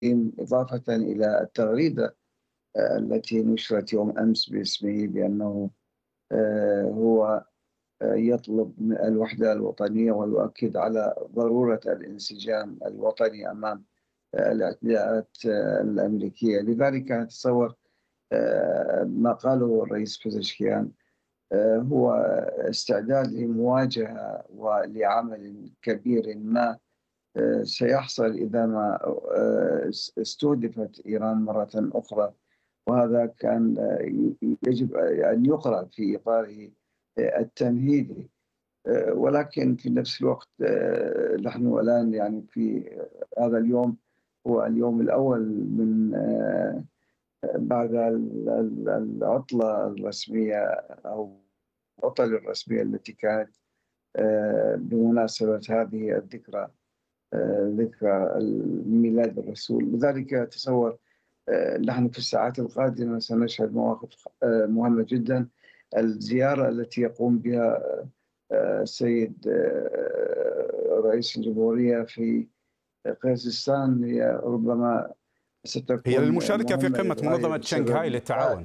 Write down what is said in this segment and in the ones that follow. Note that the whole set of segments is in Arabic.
إضافة إلى التغريدة التي نشرت يوم أمس باسمه بأنه هو يطلب من الوحدة الوطنية ويؤكد على ضرورة الانسجام الوطني أمام الاعتداءات الأمريكية. لذلك أتصور ما قاله الرئيس بزشكيان هو استعداد لمواجهة ولعمل كبير ما سيحصل إذا ما استهدفت إيران مرة أخرى، وهذا كان يجب أن يقرأ في إطاره التمهيدي. ولكن في نفس الوقت نحن الآن يعني في هذا اليوم هو اليوم الأول من بعد العطلة الرسمية أو العطل الرسمية التي كانت بمناسبة هذه الذكرى، ذكرى ميلاد الرسول. لذلك أتصور نحن في الساعات القادمة سنشهد مواقف مهمة جدا. الزيارة التي يقوم بها السيد رئيس الجمهورية في قرغيزستان هي ربما هي ستكون للمشاركة في مهمة قمة للغاية منظمة شنغهاي بسبب للتعاون.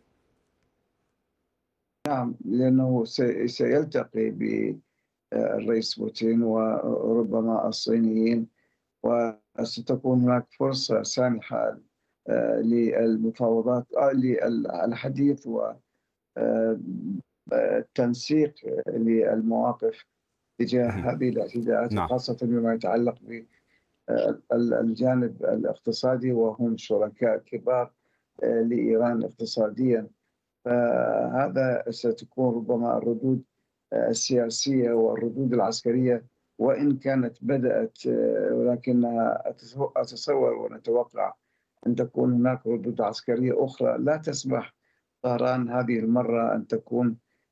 نعم، لأنه سيلتقي بالرئيس بوتين وربما الصينيين، وستكون هناك فرصة سانحة للمفاوضات للحديث والتنسيق للمواقف تجاه هذه الاعتداءات، نعم. وخاصة بما يتعلق بالجانب الاقتصادي، وهم شركاء كبار لإيران اقتصاديا. فهذا ستكون ربما الردود السياسية والردود العسكرية وإن كانت بدأت، ولكنها أتصور ونتوقع أن تكون هناك ردود عسكرية أخرى لا تسمح طهران هذه المرة أن تكون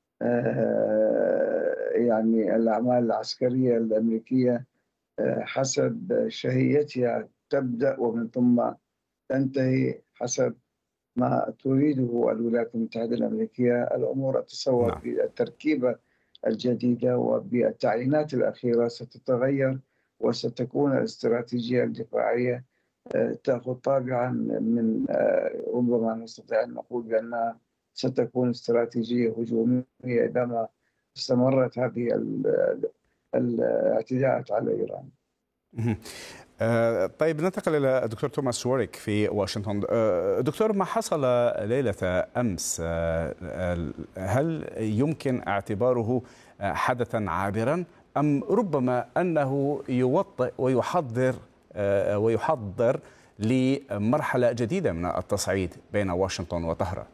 يعني الأعمال العسكرية الأمريكية حسب شهيتها تبدأ ومن ثم تنتهي حسب ما تريده الولايات المتحدة الأمريكية. الأمور أتصور نعم. بالتركيبة الجديدة وبالتعيينات الأخيرة ستتغير، وستكون الاستراتيجية الدفاعية تأخذ طابعا من ربما نستطيع أن نقول بأنها ستكون استراتيجية هجومية إذا ما استمرت هذه الاعتداءات على إيران. طيب، ننتقل إلى الدكتور توماس ووريك في واشنطن. دكتور، ما حصل ليلة أمس هل يمكن اعتباره حدثا عابرا، أم ربما أنه يوطئ ويحضر لمرحلة جديدة من التصعيد بين واشنطن وطهران؟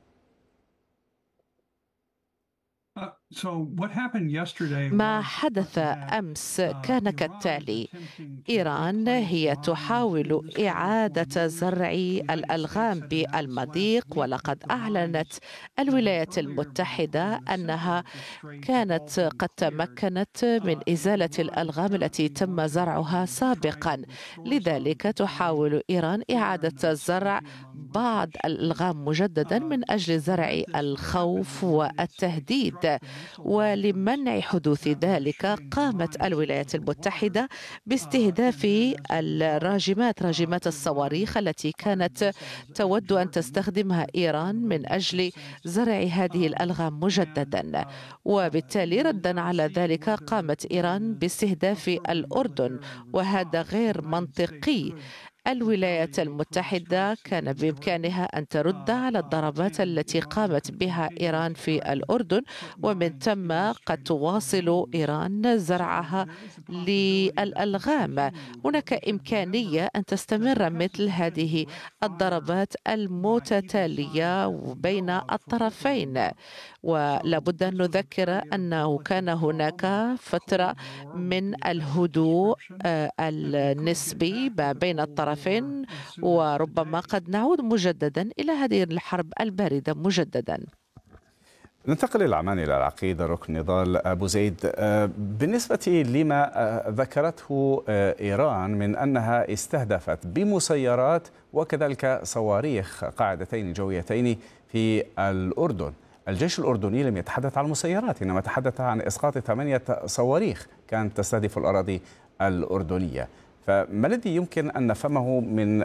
ما حدث أمس كان كالتالي: إيران هي تحاول إعادة زرع الألغام بالمضيق، ولقد أعلنت الولايات المتحدة أنها كانت قد تمكنت من إزالة الألغام التي تم زرعها سابقا. لذلك تحاول إيران إعادة زرع بعض الألغام مجددا من أجل زرع الخوف والتهديد. ولمنع حدوث ذلك قامت الولايات المتحدة باستهداف راجمات الصواريخ التي كانت تود أن تستخدمها إيران من أجل زرع هذه الألغام مجددا. وبالتالي ردا على ذلك قامت إيران باستهداف الأردن، وهذا غير منطقي. الولايات المتحدة كان بإمكانها أن ترد على الضربات التي قامت بها إيران في الأردن، ومن ثم قد تواصل إيران زرعها للألغام. هناك إمكانية أن تستمر مثل هذه الضربات المتتالية بين الطرفين. ولا بد أن نذكر أنه كان هناك فترة من الهدوء النسبي بين الطرفين، وربما قد نعود مجددا إلى هذه الحرب الباردة مجددا. ننتقل إلى عمان، إلى العقيد ركن نضال أبو زيد. بالنسبة لما ذكرته إيران من أنها استهدفت بمسيرات وكذلك صواريخ قاعدتين جويتين في الأردن، الجيش الأردني لم يتحدث عن المسيرات، إنما تحدث عن إسقاط 8 صواريخ كانت تستهدف الأراضي الأردنية. فما الذي يمكن أن نفهمه من